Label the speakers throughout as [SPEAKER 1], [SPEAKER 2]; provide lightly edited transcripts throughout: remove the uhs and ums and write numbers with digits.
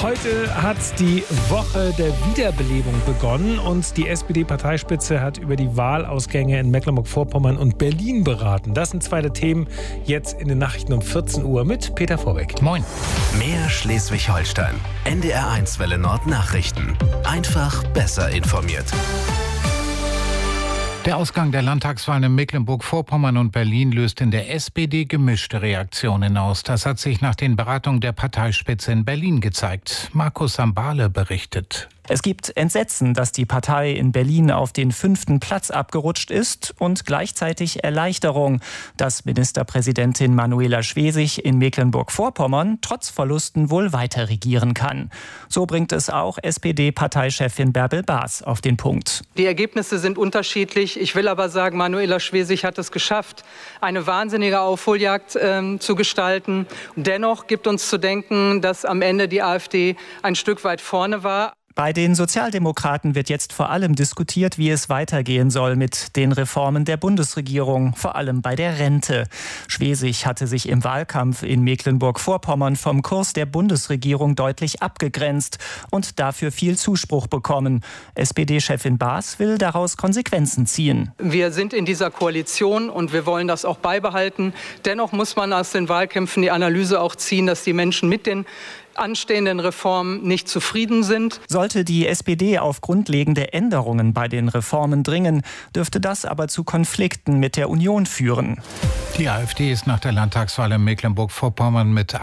[SPEAKER 1] Heute hat die Woche der Wiederbelebung begonnen und die SPD-Parteispitze hat über die Wahlausgänge in Mecklenburg-Vorpommern und Berlin beraten. Das sind zwei der Themen jetzt in den Nachrichten um 14 Uhr mit Peter Vorbeck.
[SPEAKER 2] Moin.
[SPEAKER 3] Mehr Schleswig-Holstein. NDR1 Welle Nord Nachrichten. Einfach besser informiert.
[SPEAKER 2] Der Ausgang der Landtagswahlen in Mecklenburg-Vorpommern und Berlin löst in der SPD gemischte Reaktionen aus. Das hat sich nach den Beratungen der Parteispitze in Berlin gezeigt. Markus Sambale berichtet.
[SPEAKER 4] Es gibt Entsetzen, dass die Partei in Berlin auf den 5. Platz abgerutscht ist und gleichzeitig Erleichterung, dass Ministerpräsidentin Manuela Schwesig in Mecklenburg-Vorpommern trotz Verlusten wohl weiter regieren kann. So bringt es auch SPD-Parteichefin Bärbel Baas auf den Punkt.
[SPEAKER 5] Die Ergebnisse sind unterschiedlich. Ich will aber sagen, Manuela Schwesig hat es geschafft, eine wahnsinnige Aufholjagd zu gestalten. Dennoch gibt uns zu denken, dass am Ende die AfD ein Stück weit vorne war.
[SPEAKER 4] Bei den Sozialdemokraten wird jetzt vor allem diskutiert, wie es weitergehen soll mit den Reformen der Bundesregierung, vor allem bei der Rente. Schwesig hatte sich im Wahlkampf in Mecklenburg-Vorpommern vom Kurs der Bundesregierung deutlich abgegrenzt und dafür viel Zuspruch bekommen. SPD-Chefin Baas will daraus Konsequenzen ziehen.
[SPEAKER 5] Wir sind in dieser Koalition und wir wollen das auch beibehalten. Dennoch muss man aus den Wahlkämpfen die Analyse auch ziehen, dass die Menschen mit den anstehenden Reformen nicht zufrieden sind.
[SPEAKER 4] Sollte die SPD auf grundlegende Änderungen bei den Reformen dringen, dürfte das aber zu Konflikten mit der Union führen.
[SPEAKER 2] Die AfD ist nach der Landtagswahl in Mecklenburg-Vorpommern mit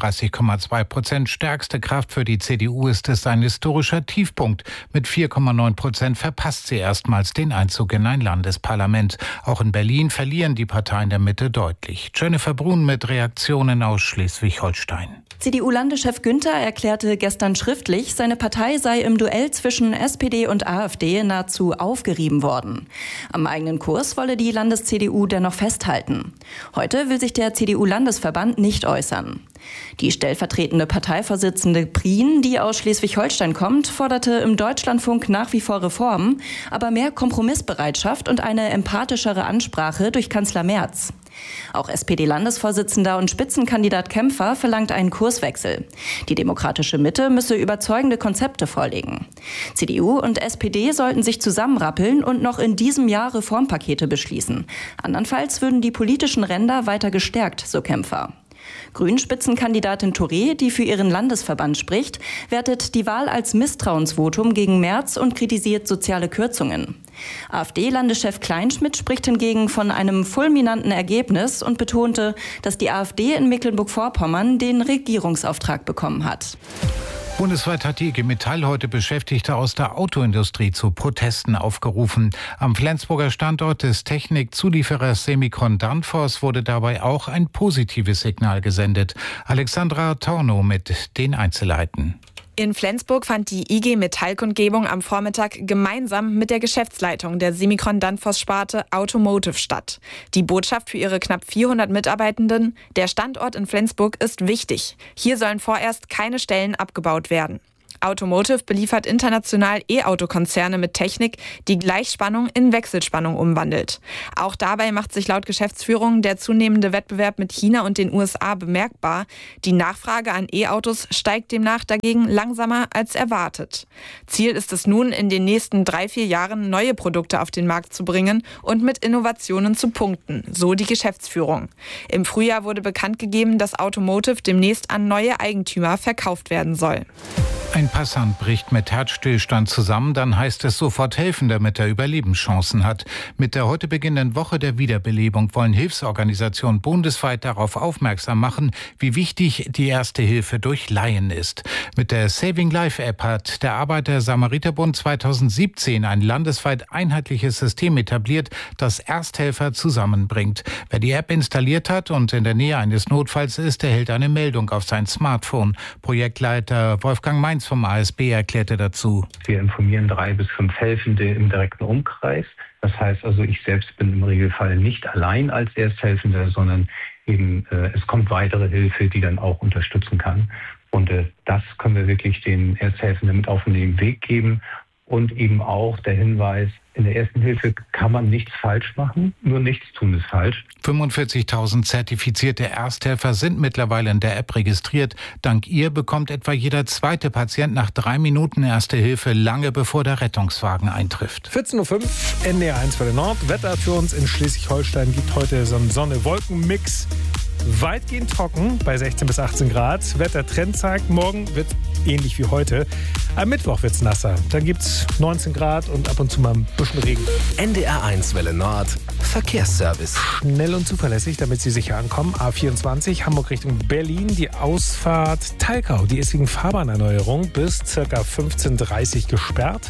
[SPEAKER 2] 38,2% stärkste Kraft. Für die CDU ist es ein historischer Tiefpunkt. Mit 4,9% verpasst sie erstmals den Einzug in ein Landesparlament. Auch in Berlin verlieren die Parteien der Mitte deutlich. Jennifer Brun mit Reaktionen aus Schleswig-Holstein.
[SPEAKER 6] CDU-Landeschef Günther erklärte gestern schriftlich, seine Partei sei im Duell zwischen SPD und AfD nahezu aufgerieben worden. Am eigenen Kurs wolle die Landes-CDU dennoch festhalten. Heute will sich der CDU-Landesverband nicht äußern. Die stellvertretende Parteivorsitzende Prien, die aus Schleswig-Holstein kommt, forderte im Deutschlandfunk nach wie vor Reformen, aber mehr Kompromissbereitschaft und eine empathischere Ansprache durch Kanzler Merz. Auch SPD-Landesvorsitzender und Spitzenkandidat Kämpfer verlangt einen Kurswechsel. Die demokratische Mitte müsse überzeugende Konzepte vorlegen. CDU und SPD sollten sich zusammenrappeln und noch in diesem Jahr Reformpakete beschließen. Andernfalls würden die politischen Ränder weiter gestärkt, so Kämpfer. Grünen-Spitzenkandidatin Touré, die für ihren Landesverband spricht, wertet die Wahl als Misstrauensvotum gegen Merz und kritisiert soziale Kürzungen. AfD-Landeschef Kleinschmidt spricht hingegen von einem fulminanten Ergebnis und betonte, dass die AfD in Mecklenburg-Vorpommern den Regierungsauftrag bekommen hat.
[SPEAKER 2] Bundesweit hat die IG Metall heute Beschäftigte aus der Autoindustrie zu Protesten aufgerufen. Am Flensburger Standort des Technikzulieferers Semicon Danfoss wurde dabei auch ein positives Signal gesendet. Alexandra Tornow mit den Einzelheiten.
[SPEAKER 7] In Flensburg fand die IG Metall-Kundgebung am Vormittag gemeinsam mit der Geschäftsleitung der Semicon-Danfoss-Sparte Automotive statt. Die Botschaft für ihre knapp 400 Mitarbeitenden: Der Standort in Flensburg ist wichtig. Hier sollen vorerst keine Stellen abgebaut werden. Automotive beliefert international E-Auto-Konzerne mit Technik, die Gleichspannung in Wechselspannung umwandelt. Auch dabei macht sich laut Geschäftsführung der zunehmende Wettbewerb mit China und den USA bemerkbar. Die Nachfrage an E-Autos steigt demnach dagegen langsamer als erwartet. Ziel ist es nun, in den nächsten 3-4 Jahren neue Produkte auf den Markt zu bringen und mit Innovationen zu punkten, so die Geschäftsführung. Im Frühjahr wurde bekannt gegeben, dass Automotive demnächst an neue Eigentümer verkauft werden soll.
[SPEAKER 2] Ein Passant bricht mit Herzstillstand zusammen, dann heißt es sofort helfen, damit er Überlebenschancen hat. Mit der heute beginnenden Woche der Wiederbelebung wollen Hilfsorganisationen bundesweit darauf aufmerksam machen, wie wichtig die erste Hilfe durch Laien ist. Mit der Saving Life App hat der Arbeiter-Samariter-Bund 2017 ein landesweit einheitliches System etabliert, das Ersthelfer zusammenbringt. Wer die App installiert hat und in der Nähe eines Notfalls ist, erhält eine Meldung auf sein Smartphone. Projektleiter Wolfgang Mainz vom ASB erklärte dazu:
[SPEAKER 8] Wir informieren 3 bis 5 Helfende im direkten Umkreis. Das heißt also, ich selbst bin im Regelfall nicht allein als Ersthelfender, sondern eben es kommt weitere Hilfe, die dann auch unterstützen kann. Und das können wir wirklich den Ersthelfenden mit auf den Weg geben. Und eben auch der Hinweis, in der Ersten Hilfe kann man nichts falsch machen, nur nichts tun ist falsch.
[SPEAKER 2] 45.000 zertifizierte Ersthelfer sind mittlerweile in der App registriert. Dank ihr bekommt etwa jeder zweite Patient nach 3 Minuten Erste Hilfe, lange bevor der Rettungswagen eintrifft.
[SPEAKER 1] 14.05 Uhr, NDR1 Welle Nord. Wetter für uns in Schleswig-Holstein gibt heute so einen Sonne-Wolken-Mix. Weitgehend trocken bei 16 bis 18 Grad. Wettertrend zeigt, morgen wird ähnlich wie heute. Am Mittwoch wird es nasser. Dann gibt es 19 Grad und ab und zu mal ein bisschen Regen.
[SPEAKER 3] NDR1 Welle Nord, Verkehrsservice.
[SPEAKER 1] Schnell und zuverlässig, damit Sie sicher ankommen. A24 Hamburg Richtung Berlin. Die Ausfahrt Talkau, die ist wegen Fahrbahnerneuerung bis ca. 15:30 Uhr gesperrt.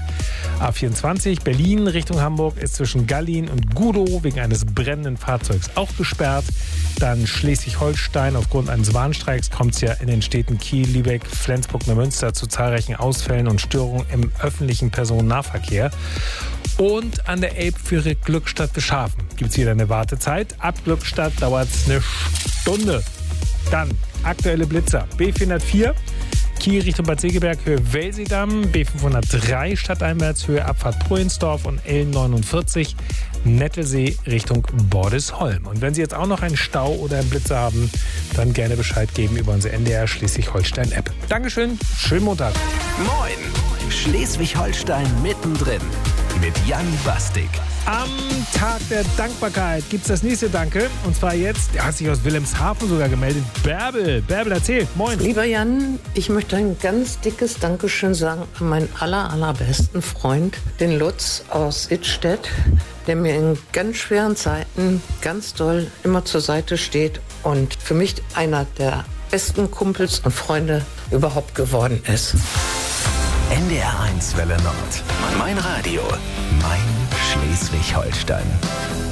[SPEAKER 1] A24 Berlin Richtung Hamburg ist zwischen Gallien und Gudow wegen eines brennenden Fahrzeugs auch gesperrt. Dann Schleswig-Holstein. Aufgrund eines Warnstreiks kommt es ja in den Städten Kiel, Lübeck, Flensburg, Neumünster zu zahlreichen Ausfällen und Störungen im öffentlichen Personennahverkehr. Und an der Elbe für Glückstadt Beschafen gibt es wieder eine Wartezeit. Ab Glückstadt dauert es eine Stunde. Dann aktuelle Blitzer. B404 Kiel Richtung Bad Segeberg, Höhe Welsedamm, B503 stadteinwärts, Höhe Abfahrt Prohensdorf und L49 Nettelsee Richtung Bordesholm. Und wenn Sie jetzt auch noch einen Stau oder einen Blitzer haben, dann gerne Bescheid geben über unsere NDR Schleswig-Holstein-App. Dankeschön, schönen Montag.
[SPEAKER 3] Moin, Schleswig-Holstein mittendrin mit Jan Bastik.
[SPEAKER 1] Am Tag der Dankbarkeit gibt es das nächste Danke. Und zwar jetzt, der hat sich aus Wilhelmshaven sogar gemeldet, Bärbel. Bärbel, erzähl. Moin.
[SPEAKER 9] Lieber Jan, ich möchte ein ganz dickes Dankeschön sagen an meinen allerbesten Freund, den Lutz aus Idstedt, der mir in ganz schweren Zeiten ganz doll immer zur Seite steht und für mich einer der besten Kumpels und Freunde überhaupt geworden ist.
[SPEAKER 3] NDR1 Welle Nord. Mein Radio, mein Schleswig-Holstein.